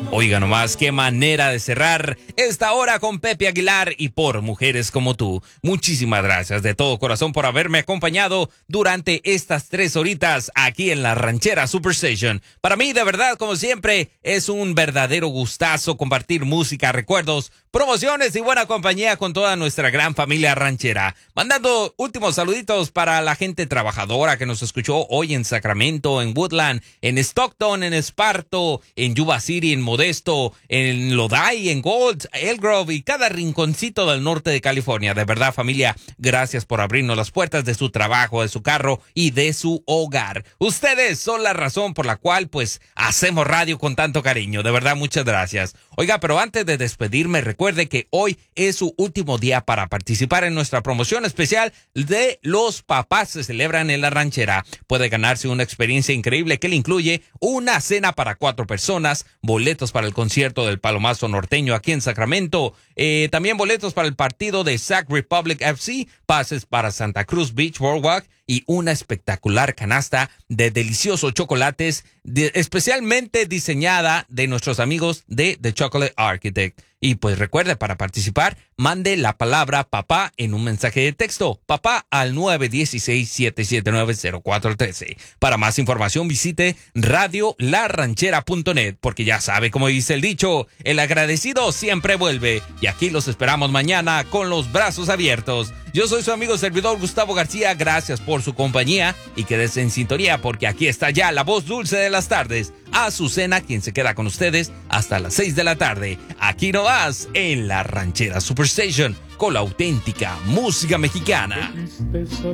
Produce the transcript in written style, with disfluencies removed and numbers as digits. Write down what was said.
Oiga nomás, qué manera de cerrar esta hora con Pepe Aguilar y por Mujeres como tú. Muchísimas gracias de todo corazón por haberme acompañado durante estas 3 horitas aquí en la Ranchera Superstation. Para mí, de verdad, como siempre, es un verdadero gustazo compartir música, recuerdos, promociones y buena compañía con toda nuestra gran familia ranchera. Mandando últimos saluditos para la gente trabajadora que nos escuchó hoy en Sacramento, en Woodland, en Stockton, en Esparto, en Yuba City, en Modesto, en Lodi, en Gold, Elgrove y cada rinconcito del norte de California. De verdad, familia, gracias por abrirnos las puertas de su trabajo, de su carro y de su hogar. Ustedes son la razón por la cual, pues, hacemos radio con tanto cariño. De verdad, muchas gracias. Oiga, pero antes de despedirme, recuerde que hoy es su último día para participar en nuestra promoción especial de Los Papás se celebran en la ranchera. Puede ganarse una experiencia increíble que le incluye una cena para 4 personas, boletos para el concierto del Palomazo Norteño aquí en Sacramento, también boletos para el partido de Sac Republic FC, pases para Santa Cruz Beach Boardwalk y una espectacular canasta de deliciosos chocolates especialmente diseñada de nuestros amigos de The Chocolate Architect. Y pues recuerde, para participar, mande la palabra papá en un mensaje de texto. Papá al 916-779-0413. Para más información visite radiolaranchera.net, porque ya sabe cómo dice el dicho, el agradecido siempre vuelve. Y aquí los esperamos mañana con los brazos abiertos. Yo soy su amigo servidor Gustavo García, gracias por su compañía y quédese en sintonía porque aquí está ya la voz dulce de las tardes, Azucena, quien se queda con ustedes hasta las 6 de la tarde. Aquí no vas en la Ranchera Superstation con la auténtica música mexicana. Tristeza